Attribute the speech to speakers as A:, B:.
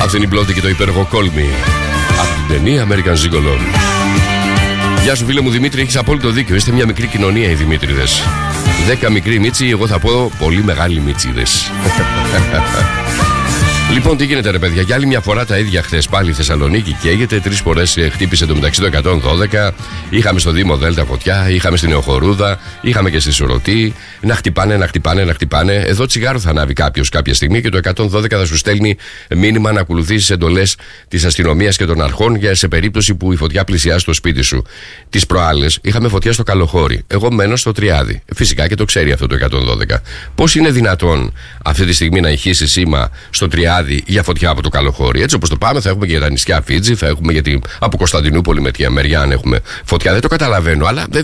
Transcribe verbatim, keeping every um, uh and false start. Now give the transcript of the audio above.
A: Αυτή είναι η Blondie και το υπέροχο Call Me από την ταινία American Gigolo. Γεια σου φίλε μου Δημήτρη, έχεις απόλυτο δίκιο. Είστε μια μικρή κοινωνία οι Δημήτριδες. Δέκα μικροί μίτσι, εγώ θα πω πολύ μεγάλοι μίτσιδες. Λοιπόν, τι γίνεται ρε παιδιά, για άλλη μια φορά τα ίδια χθες πάλι η Θεσσαλονίκη καίγεται. Τρεις φορές χτύπησε το μεταξύ το εκατόν δώδεκα. Είχαμε στο Δήμο Δέλτα φωτιά, είχαμε στην Νεοχορούδα, είχαμε και στη Σουρωτή. Να χτυπάνε, να χτυπάνε, να χτυπάνε. Εδώ τσιγάρο θα ανάβει κάποιος κάποια στιγμή και το εκατόν δώδεκα θα σου στέλνει μήνυμα να ακολουθήσεις εντολές της αστυνομίας και των αρχών για σε περίπτωση που η φωτιά πλησιάσει το σπίτι σου. Τις προάλλες είχαμε φωτιά στο Καλοχώρι. Εγώ μένω στο Τριάδι. Φυσικά και το ξέρει αυτό το εκατόν δώδεκα. Πώς είναι δυνατόν αυτή τη στιγμή να ηχήσει σήμα στο Τριάδι για φωτιά από το Καλοχώρι? Έτσι όπως το πάμε, θα έχουμε και για τα νησιά Φίτζη, θα έχουμε για την από Κωνσταντινούπολη με τη μεριά αν έχουμε φωτιά. Δεν το καταλαβαίνω, αλλά